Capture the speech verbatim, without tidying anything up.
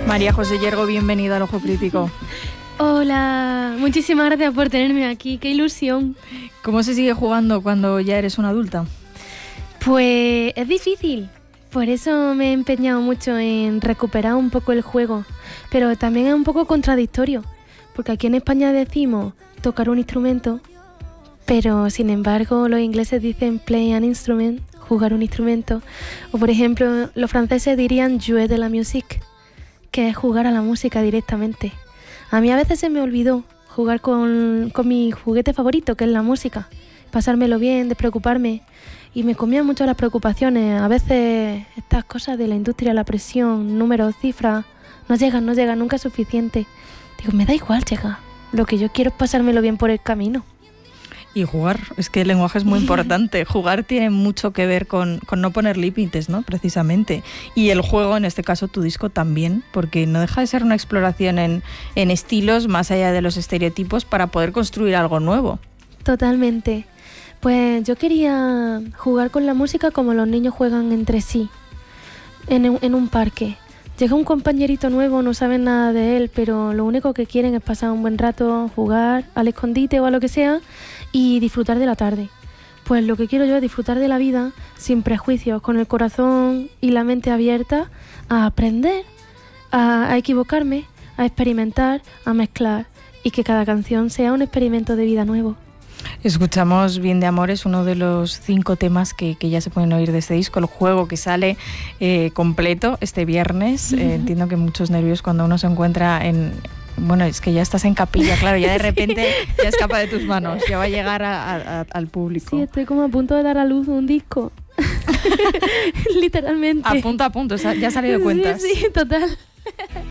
María José Yergo, bienvenida al Ojo Crítico. Hola, muchísimas gracias por tenerme aquí, qué ilusión. ¿Cómo se sigue jugando cuando ya eres una adulta? Pues es difícil, por eso me he empeñado mucho en recuperar un poco el juego, pero también es un poco contradictorio, porque aquí en España decimos tocar un instrumento, pero sin embargo los ingleses dicen play an instrument, jugar un instrumento, o por ejemplo los franceses dirían jouer de la musique, que es jugar a la música directamente. A mí a veces se me olvidó jugar con, con mi juguete favorito, que es la música, pasármelo bien, despreocuparme, y me comían mucho las preocupaciones. A veces estas cosas de la industria, la presión, números, cifras, no llegan, no llegan, nunca es suficiente. Digo, me da igual llegar, lo que yo quiero es pasármelo bien por el camino. Y jugar, es que el lenguaje es muy importante. Jugar tiene mucho que ver con, con no poner límites, ¿no? Precisamente. Y el juego, en este caso tu disco también, porque no deja de ser una exploración en, en estilos más allá de los estereotipos para poder construir algo nuevo. Totalmente. Pues yo quería jugar con la música como los niños juegan entre sí, en, en un parque. Llega un compañerito nuevo, no saben nada de él, pero lo único que quieren es pasar un buen rato, jugar al escondite o a lo que sea y disfrutar de la tarde. Pues lo que quiero yo es disfrutar de la vida sin prejuicios, con el corazón y la mente abierta a aprender, a, a equivocarme, a experimentar, a mezclar y que cada canción sea un experimento de vida nuevo. Escuchamos Bien de Amor, es uno de los cinco temas que, que ya se pueden oír de este disco, el juego que sale eh, completo este viernes. Uh-huh. Eh, entiendo que muchos nervios cuando uno se encuentra en... Bueno, es que ya estás en capilla, claro, ya de repente sí. Ya escapa de tus manos, ya va a llegar a, a, al público. Sí, estoy como a punto de dar a luz un disco, literalmente. A punto a punto, ya ha salido de cuentas. Sí, sí, total.